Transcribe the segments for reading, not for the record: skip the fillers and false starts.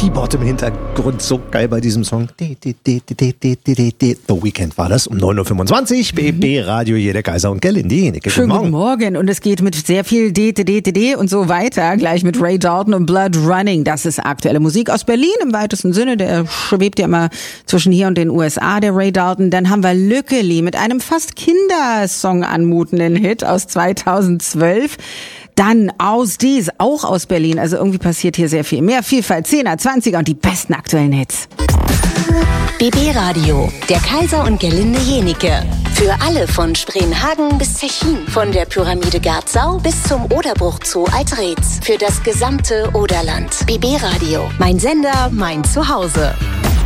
Keyboard im Hintergrund. So geil bei diesem Song. The Weekend war das um 9.25 Uhr. BB Radio, hier der Kaiser und Gerlinde. Schönen guten Morgen. Und es geht mit sehr viel D und so weiter. Gleich mit Ray Dalton und Blood Running. Das ist aktuelle Musik aus Berlin im weitesten Sinne. Der schwebt ja immer zwischen hier und den USA, der Ray Dalton. Dann haben wir Lückeli mit einem fast Kindersong anmutenden Hit aus 2012. Dann aus dies, auch aus Berlin. Also irgendwie passiert hier sehr viel. Mehr Vielfalt, 10er, 20er und die besten aktuellen Hits. BB Radio, der Kaiser und Gerlinde Jenike. Für alle von Spreenhagen bis Zechin. Von der Pyramide Garzau bis zum Oderbruch Zoo Altreetz. Für das gesamte Oderland. BB Radio, mein Sender, mein Zuhause.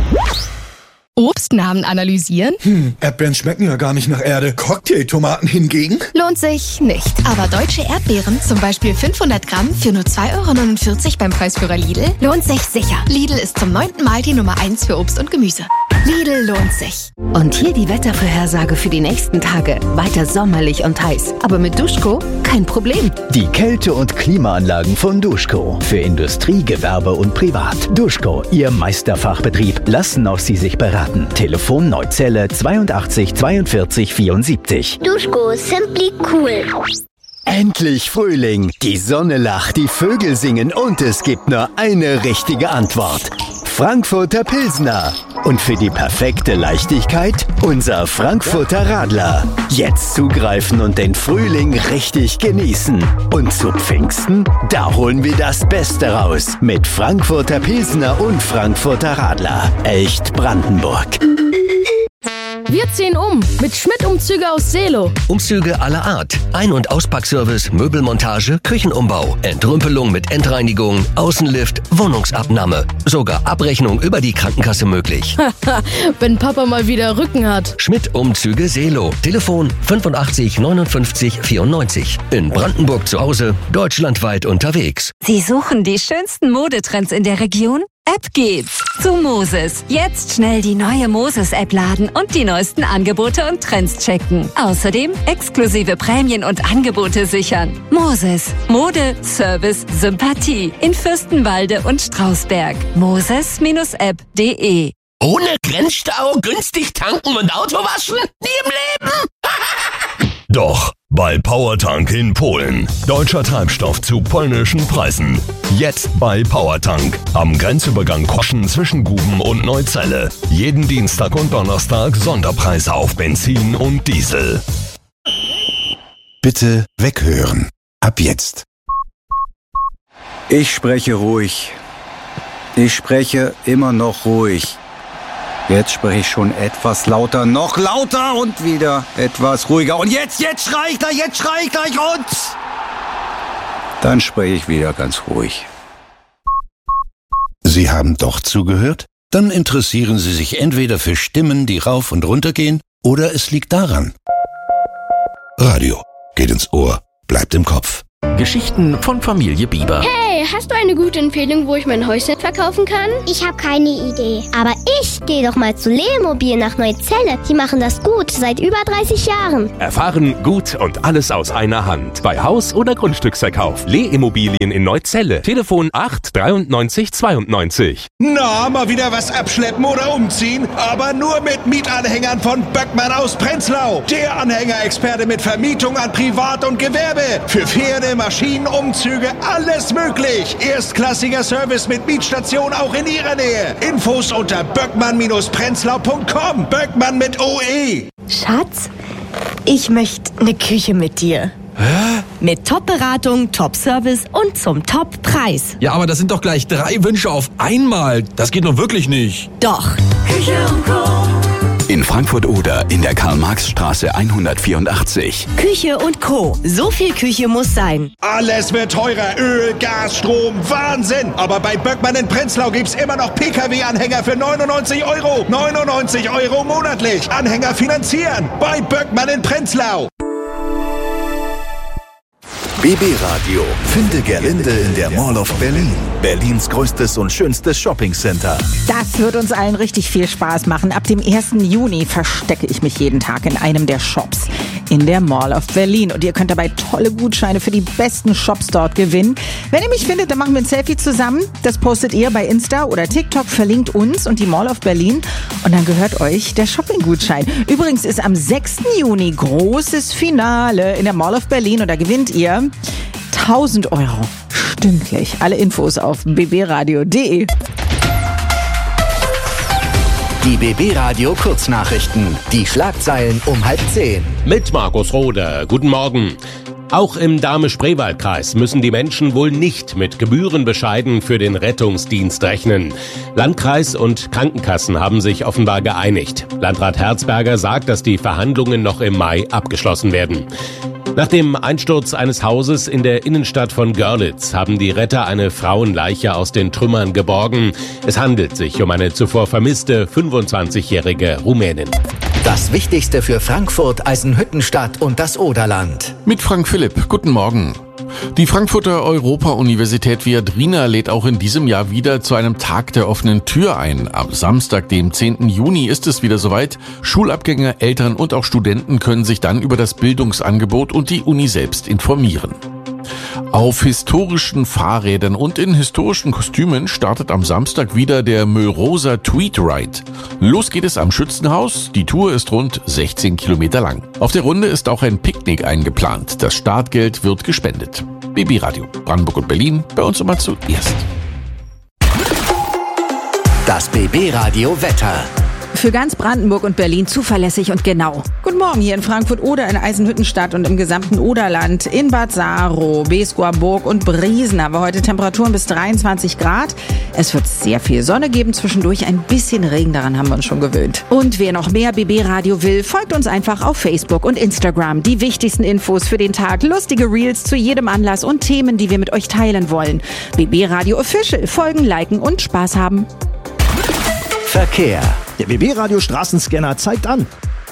Obstnamen analysieren? Erdbeeren schmecken ja gar nicht nach Erde. Cocktailtomaten hingegen? Lohnt sich nicht. Aber deutsche Erdbeeren, zum Beispiel 500 Gramm für nur 2,49 € beim Preisführer Lidl, lohnt sich sicher. Lidl ist zum 9. Mal die Nummer 1 für Obst und Gemüse. Lidl lohnt sich. Und hier die Wettervorhersage für die nächsten Tage. Weiter sommerlich und heiß. Aber mit Duschko kein Problem. Die Kälte- und Klimaanlagen von Duschko. Für Industrie, Gewerbe und Privat. Duschko, Ihr Meisterfachbetrieb. Lassen auch Sie sich beraten. Telefon Neuzelle 82 42 74. Duschko, simply cool. Endlich Frühling. Die Sonne lacht, die Vögel singen und es gibt nur eine richtige Antwort. Frankfurter Pilsner. Und für die perfekte Leichtigkeit unser Frankfurter Radler. Jetzt zugreifen und den Frühling richtig genießen. Und zu Pfingsten, da holen wir das Beste raus. Mit Frankfurter Pilsner und Frankfurter Radler. Echt Brandenburg. Wir ziehen um mit Schmidt-Umzüge aus Seelow. Umzüge aller Art. Ein- und Auspackservice, Möbelmontage, Küchenumbau, Entrümpelung mit Endreinigung, Außenlift, Wohnungsabnahme. Sogar Abrechnung über die Krankenkasse möglich. Wenn Papa mal wieder Rücken hat. Schmidt-Umzüge Seelow. Telefon 85 59 94. In Brandenburg zu Hause, deutschlandweit unterwegs. Sie suchen die schönsten Modetrends in der Region? Ab geht's zu Moses. Jetzt schnell die neue Moses-App laden und die neuesten Angebote und Trends checken. Außerdem exklusive Prämien und Angebote sichern. Moses. Mode, Service, Sympathie. In Fürstenwalde und Strausberg. Moses-app.de. Ohne Grenzstau, günstig tanken und Auto waschen? Nie im Leben! Doch, bei PowerTank in Polen. Deutscher Treibstoff zu polnischen Preisen. Jetzt bei PowerTank. Am Grenzübergang Koschen zwischen Guben und Neuzelle. Jeden Dienstag und Donnerstag Sonderpreise auf Benzin und Diesel. Bitte weghören. Ab jetzt. Ich spreche ruhig. Ich spreche immer noch ruhig. Jetzt spreche ich schon etwas lauter, noch lauter und wieder etwas ruhiger. Und jetzt schrei ich gleich und... Dann spreche ich wieder ganz ruhig. Sie haben doch zugehört? Dann interessieren Sie sich entweder für Stimmen, die rauf und runter gehen, oder es liegt daran. Radio geht ins Ohr, bleibt im Kopf. Geschichten von Familie Bieber. Hey, hast du eine gute Empfehlung, wo ich mein Häuschen verkaufen kann? Ich habe keine Idee. Aber ich gehe doch mal zu Lemobil nach Neuzelle. Die machen das gut, seit über 30 Jahren. Erfahren, gut und alles aus einer Hand. Bei Haus- oder Grundstücksverkauf. Leh-Immobilien in Neuzelle. Telefon 8 93 92. Na, mal wieder was abschleppen oder umziehen? Aber nur mit Mietanhängern von Böckmann aus Prenzlau. Der Anhängerexperte mit Vermietung an Privat- und Gewerbe. Für Pferde, Maschinen, Umzüge, alles möglich. Erstklassiger Service mit Mietstation auch in Ihrer Nähe. Infos unter böckmann-prenzlau.com. Böckmann mit OE. Schatz, ich möchte eine Küche mit dir. Hä? Mit Top-Beratung, Top-Service und zum Top-Preis. Ja, aber das sind doch gleich 3 Wünsche auf einmal. Das geht doch wirklich nicht. Doch. Küche und Co. In Frankfurt-Oder in der Karl-Marx-Straße 184. Küche und Co. So viel Küche muss sein. Alles wird teurer. Öl, Gas, Strom, Wahnsinn. Aber bei Böckmann in Prenzlau gibt's immer noch PKW-Anhänger für 99 €. 99 € monatlich. Anhänger finanzieren. Bei Böckmann in Prenzlau. BB Radio. Finde Gerlinde in der Mall of Berlin. Berlins größtes und schönstes Shoppingcenter. Das wird uns allen richtig viel Spaß machen. Ab dem 1. Juni verstecke ich mich jeden Tag in einem der Shops. in der Mall of Berlin. Und ihr könnt dabei tolle Gutscheine für die besten Shops dort gewinnen. Wenn ihr mich findet, dann machen wir ein Selfie zusammen. Das postet ihr bei Insta oder TikTok, verlinkt uns und die Mall of Berlin. Und dann gehört euch der Shopping-Gutschein. Übrigens ist am 6. Juni großes Finale in der Mall of Berlin. Und da gewinnt ihr 1.000 €. Stündlich. Alle Infos auf bbradio.de. Die BB Radio Kurznachrichten. Die Schlagzeilen um 9:30. Mit Markus Roder. Guten Morgen. Auch im Dahme-Spreewald-Kreis müssen die Menschen wohl nicht mit Gebührenbescheiden für den Rettungsdienst rechnen. Landkreis und Krankenkassen haben sich offenbar geeinigt. Landrat Herzberger sagt, dass die Verhandlungen noch im Mai abgeschlossen werden. Nach dem Einsturz eines Hauses in der Innenstadt von Görlitz haben die Retter eine Frauenleiche aus den Trümmern geborgen. Es handelt sich um eine zuvor vermisste 25-jährige Rumänin. Das Wichtigste für Frankfurt, Eisenhüttenstadt und das Oderland. Mit Frank Philipp. Guten Morgen. Die Frankfurter Europa-Universität Viadrina lädt auch in diesem Jahr wieder zu einem Tag der offenen Tür ein. Am Samstag, dem 10. Juni, ist es wieder soweit. Schulabgänger, Eltern und auch Studenten können sich dann über das Bildungsangebot und die Uni selbst informieren. Auf historischen Fahrrädern und in historischen Kostümen startet am Samstag wieder der Mölrosa Tweed Ride. Los geht es am Schützenhaus. Die Tour ist rund 16 Kilometer lang. Auf der Runde ist auch ein Picknick eingeplant. Das Startgeld wird gespendet. BB Radio, Brandenburg und Berlin, bei uns immer zuerst. Das BB Radio Wetter. Für ganz Brandenburg und Berlin zuverlässig und genau. Guten Morgen hier in Frankfurt oder in Eisenhüttenstadt und im gesamten Oderland. In Bad Saro, Beeskower und Briesen haben wir heute Temperaturen bis 23 Grad. Es wird sehr viel Sonne geben, zwischendurch ein bisschen Regen, daran haben wir uns schon gewöhnt. Und wer noch mehr BB Radio will, folgt uns einfach auf Facebook und Instagram. Die wichtigsten Infos für den Tag, lustige Reels zu jedem Anlass und Themen, die wir mit euch teilen wollen. BB Radio Official, folgen, liken und Spaß haben. Verkehr. Der BB-Radio Straßenscanner zeigt an.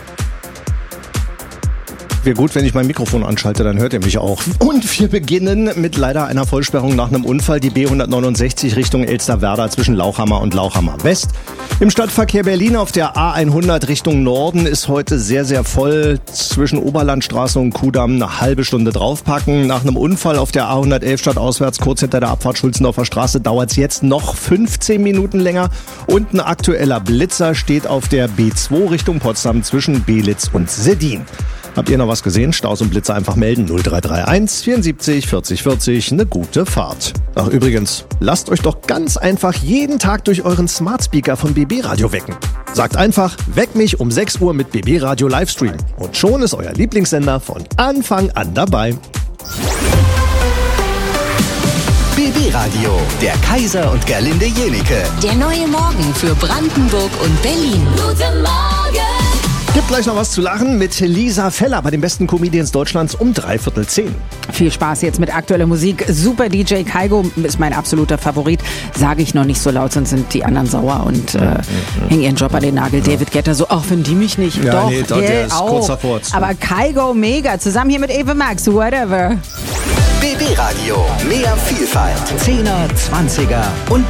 Wäre gut, wenn ich mein Mikrofon anschalte, dann hört ihr mich auch. Und wir beginnen mit leider einer Vollsperrung nach einem Unfall. Die B169 Richtung Elsterwerda zwischen Lauchhammer und Lauchhammer West. Im Stadtverkehr Berlin auf der A100 Richtung Norden ist heute sehr, sehr voll. Zwischen Oberlandstraße und Kudamm eine halbe Stunde draufpacken. Nach einem Unfall auf der A111 stadtauswärts kurz hinter der Abfahrt Schulzendorfer Straße dauert es jetzt noch 15 Minuten länger. Und ein aktueller Blitzer steht auf der B2 Richtung Potsdam zwischen Belitz und Seddin. Habt ihr noch was gesehen? Staus und Blitzer einfach melden. 0331 74 40 40. Eine gute Fahrt. Ach übrigens, lasst euch doch ganz einfach jeden Tag durch euren Smart Speaker von BB Radio wecken. Sagt einfach, weck mich um 6 Uhr mit BB Radio Livestream. Und schon ist euer Lieblingssender von Anfang an dabei. BB Radio, der Kaiser und Gerlinde Jenike. Der neue Morgen für Brandenburg und Berlin. Guten Morgen! Gibt gleich noch was zu lachen mit Lisa Feller bei den besten Comedians Deutschlands um 9:45. Viel Spaß jetzt mit aktueller Musik. Super DJ Kaigo ist mein absoluter Favorit. Sage ich noch nicht so laut, sonst sind die anderen sauer und hängen ihren Job an den Nagel. Ja. David Guetta so, ach, wenn die mich nicht. Ja, doch, nee, der ist kurz davor. Aber Kaigo mega. Zusammen hier mit Eva Max, whatever. BB Radio, mehr Vielfalt. 10er, 20er und